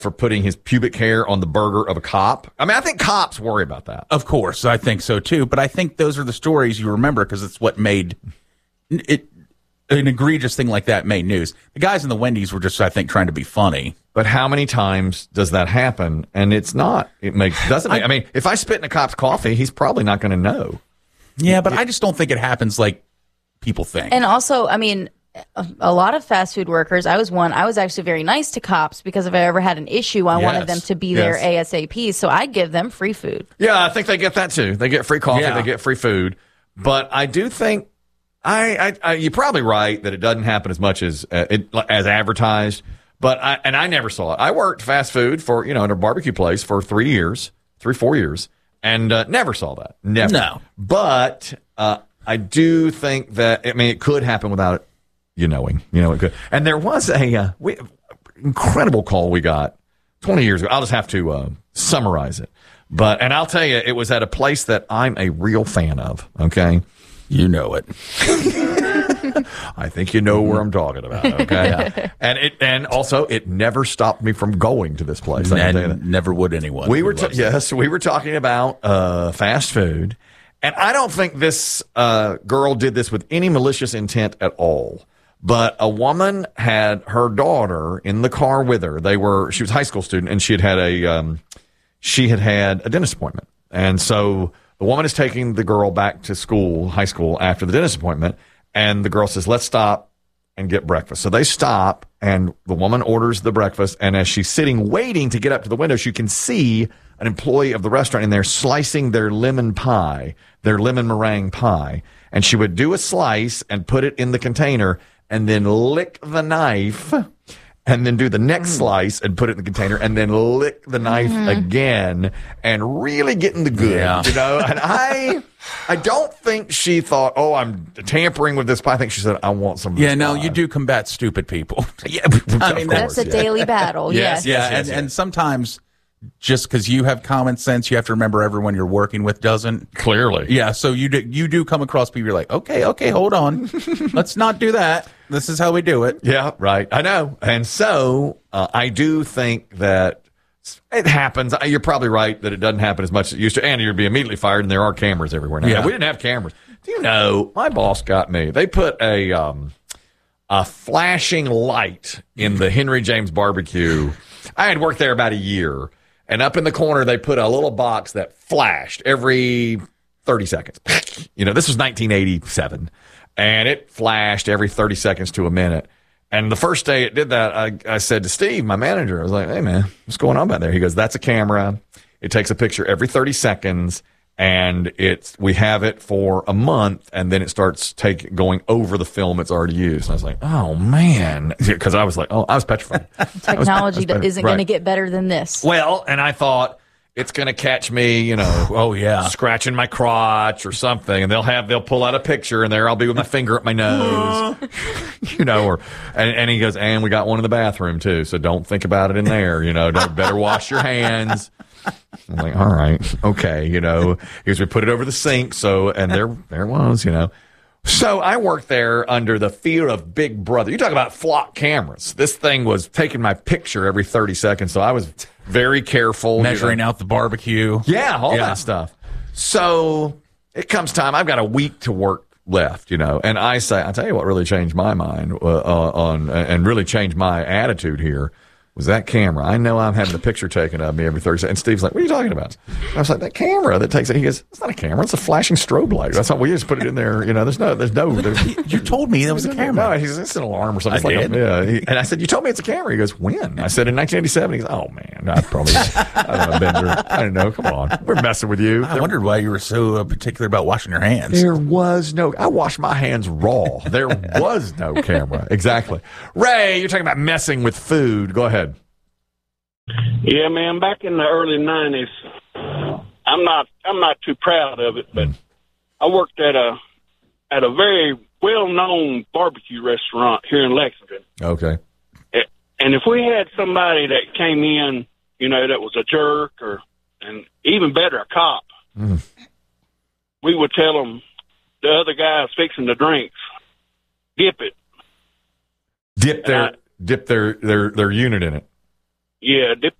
for putting his pubic hair on the burger of a cop. I mean, I think cops worry about that. Of course, I think so too. But I think those are the stories you remember because it's what made it an egregious thing like that made news. The guys in the Wendy's were just, I think, trying to be funny. But how many times does that happen? And it's not. It doesn't make. I mean, if I spit in a cop's coffee, he's probably not going to know. Yeah, but I just don't think it happens like people think. And also, I mean, a lot of fast food workers, I was actually very nice to cops because if I ever had an issue, I wanted them to be there ASAP. So I give them free food. Yeah, I think they get that too. They get free coffee, they get free food. But I do think you're probably right that it doesn't happen as much as advertised. But I never saw it. I worked fast food for in a barbecue place for 4 years, and never saw that. Never. No. But I do think that it could happen without it. Knowing, it could. And there was a incredible call we got 20 years ago. I'll just have to summarize it. And I'll tell you, it was at a place that I'm a real fan of. Okay, you know it. I think you know where I'm talking about. Okay, and also it never stopped me from going to this place. And never would anyone. We were talking about fast food, and I don't think this girl did this with any malicious intent at all. But a woman had her daughter in the car with her. She was a high school student, and she had had a dentist appointment. And so the woman is taking the girl back to high school after the dentist appointment, and the girl says, "Let's stop and get breakfast." So they stop, and the woman orders the breakfast, and as she's sitting waiting to get up to the window, she can see an employee of the restaurant in there slicing their lemon meringue pie, and she would do a slice and put it in the container and then lick the knife, and then do the next slice and put it in the container, and then lick the knife again, and really getting the good, And I don't think she thought, "Oh, I'm tampering with this pie." I think she said, "I want some." Of this pie. You do combat stupid people. Yeah, I mean that's a daily battle. Yes. And sometimes, just because you have common sense, you have to remember everyone you're working with doesn't. Clearly. Yeah, so you do come across people, you're like, okay, hold on. Let's not do that. This is how we do it. Yeah, right. I know. And so I do think that it happens. You're probably right that it doesn't happen as much as it used to, and you'd be immediately fired, and there are cameras everywhere now. Yeah. We didn't have cameras. Do you know, my boss got me. They put a flashing light in the Henry James barbecue. I had worked there about a year. And up in the corner, they put a little box that flashed every 30 seconds. This was 1987. And it flashed every 30 seconds to a minute. And the first day it did that, I said to Steve, my manager, I was like, "Hey, man, what's going on back there?" He goes, "That's a camera. It takes a picture every 30 seconds. And we have it for a month, and then it starts going over the film it's already used." And I was like, "Oh man," because I was petrified. Technology isn't going to get better than this. Well, and I thought it's going to catch me, scratching my crotch or something, and they'll pull out a picture, and there I'll be with my finger up my nose, and he goes, "And we got one in the bathroom too, so don't think about it in there, better wash your hands." I'm like, "All right, okay, here's we put it over the sink." And there it was, So I worked there under the fear of Big Brother. You talk about flock cameras. This thing was taking my picture every 30 seconds, so I was very careful. Measuring out the barbecue. Yeah, all that stuff. So it comes time. I've got a week to work left, and I say, I'll tell you what really changed my mind and really changed my attitude here. Was that camera. I know I'm having a picture taken of me every 30 seconds. And Steve's like, "What are you talking about?" And I was like, "That camera that takes it." He goes, "It's not a camera. It's a flashing strobe light. That's not, we just put it in there. There's no. You told me that was a camera. No, he says, "It's an alarm or something." I did. And I said, "You told me it's a camera." He goes, "When?" I said, "In 1987. He goes, "Oh man, I don't know. Come on. We're messing with you." I wondered why you were so particular about washing your hands. I washed my hands raw. There was no camera. Exactly. Ray, you're talking about messing with food. Go ahead. Yeah, man. Back in the early '90s, I'm not too proud of it, but I worked at a very well-known barbecue restaurant here in Lexington. Okay. And if we had somebody that came in, that was a jerk and even better, a cop, we would tell them the other guy's fixing the drinks, dip it. Dip their unit in it. Yeah,